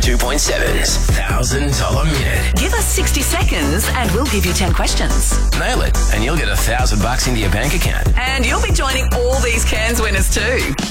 102.7's $1,000 Minute. Give us 60 seconds and we'll give you 10 questions. Nail it, and you'll get $1,000 into your bank account. And you'll be joining all these Cairns winners too.